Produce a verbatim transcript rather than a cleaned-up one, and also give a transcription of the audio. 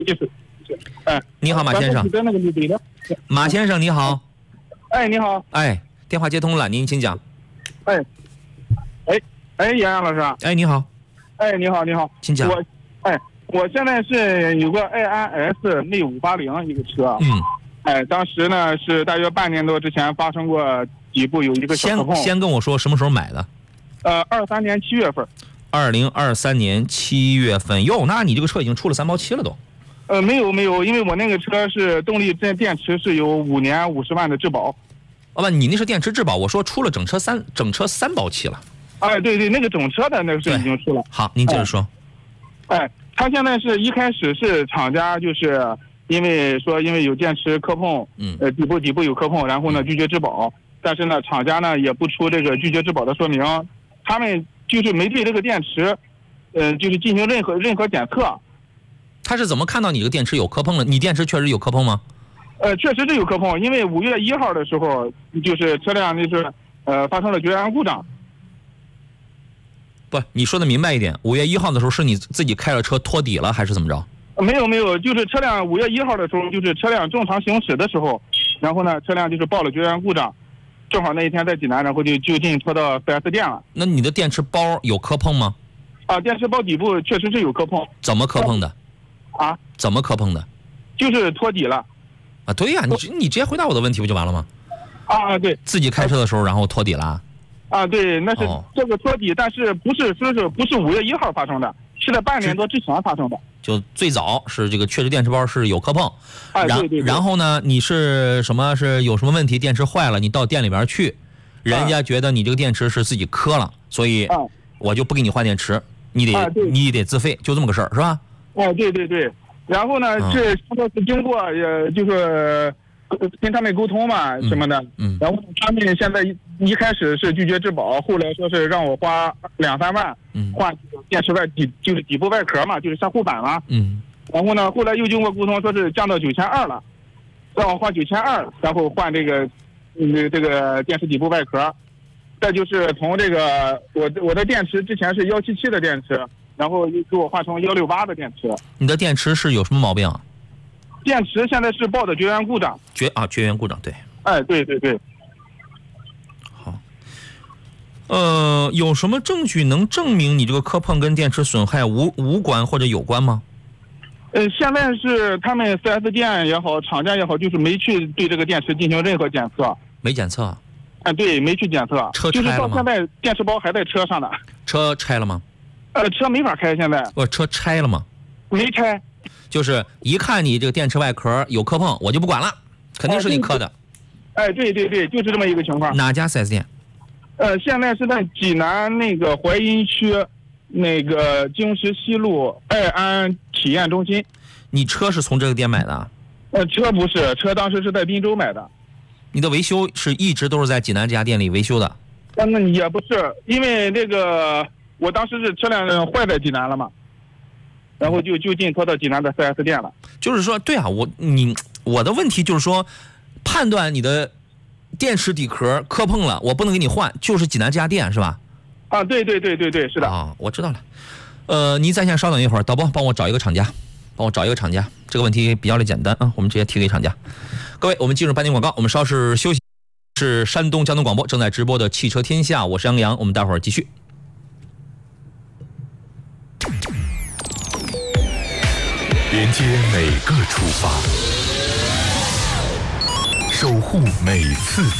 就是，哎， 你好，马先生。 那个女的。 马先生，你好。 哎，你好。 哎，电话接通了，您请讲。 哎，哎，哎，杨洋老师。 哎，你好。 哎，你好，你好， 请讲。 我，哎，我现在是有个爱安 S 内五八零一个车。 嗯。 哎，当时呢是大约半年多之前发生过底部有一个小磕碰。 先先跟我说什么时候买的？ 呃，二三年七月份。 二零二三年七月份，哟，那你这个车已经出了三包期了都。 呃，没有没有，因为我那个车是动力电电池是有五年五十万的质保。 哦不，你那是电池质保，我说出了整车三整车三包期了。 哎，对对，那个整车的那个是已经出了。 好，您接着说。 哎，哎他现在是一开始是厂家就是因为说因为有电池磕碰， 嗯， 呃底部底部有磕碰，然后呢拒绝质保，但是呢厂家呢也不出这个拒绝质保的说明，他们就是没对这个电池，呃就是进行任何任何检测。 他是怎么看到你这个电池有磕碰的？你电池确实有磕碰吗？ 呃，确实是有磕碰，因为五月一号的时候，就是车辆就是呃发生了绝缘故障。 不，你说的明白一点。五月一号的时候是你自己开了车脱底了，还是怎么着？ 没有没有，就是车辆五月一号的时候，就是车辆正常行驶的时候，然后呢，车辆就是报了绝缘故障，正好那一天在济南，然后就就近拖到 四 S 店了。 那你的电池包有磕碰吗？ 啊，电池包底部确实是有磕碰。 怎么磕碰的？ 啊？ 怎么磕碰的？ 就是脱底了。 啊，对呀、啊，你你直接回答我的问题不就完了吗？ 啊，对。 自己开车的时候，然后脱底了。 啊，对，那是这个脱底，哦、但是不是说是不是五月一号发生的，是在半年多之前发生的。 就最早是这个确实电池包是有磕碰， 啊， 然对对对。 然后呢，你是什么是有什么问题，电池坏了，你到店里边去，人家觉得你这个电池是自己磕了，所以我就不给你换电池，你得、 啊、 你得自费，就这么个事儿，是吧？ 哦，对对对。然后呢，这是经过也就是跟他们沟通嘛、 嗯、 什么的， 嗯， 然后他们现在一开始是拒绝质保，后来说是让我花两三万， 嗯， 换电池外底就是底部外壳嘛，就是像护板嘛， 嗯， 然后呢，后来又经过沟通，说是降到九千二了，让我花九千二，然后换这个嗯这个电池底部外壳，再就是从这个我我的电池之前是幺七七的电池。然后又给我换成幺六八的电池。 你的电池是有什么毛病？ 电池现在是报的绝缘故障。 绝啊，绝缘故障，对。 哎，对对对。 好。呃，有什么证据能证明你这个磕碰跟电池损害无无关或者有关吗？ 呃，现在是他们 四 S 店也好，厂家也好，就是没去对这个电池进行任何检测。 没检测。 哎，对，没去检测。 车拆了吗？ 就是到现在电池包还在车上呢。 车拆了吗？ 呃，车没法开，现在。 我车拆了吗？ 没拆。 就是一看你这个电池外壳有磕碰，我就不管了，肯定是你磕的。 哎，对对对，就是这么一个情况。 哪家 四 S 店？ 呃，现在是在济南那个淮阴区，那个经石西路爱安体验中心。 你车是从这个店买的？ 呃，车不是，车当时是在滨州买的。 你的维修是一直都是在济南这家店里维修的？ 呃，那也不是，因为那个。我当时是车辆坏在济南了嘛，然后就就近拖到济南的 四 S 店了。 就是说，对啊，我你我的问题就是说，判断你的电池底壳磕碰了，我不能给你换，就是济南这家店是吧？ 啊，对对对对对，是的。 啊，我知道了。呃，您在线稍等一会儿，导播帮我找一个厂家，帮我找一个厂家。这个问题比较的简单啊，我们直接提给厂家。各位，我们进入半点广告，我们稍事休息。是山东交通广播正在直播的汽车天下，我是杨洋，我们待会儿继续。 连接每个出发，守护每次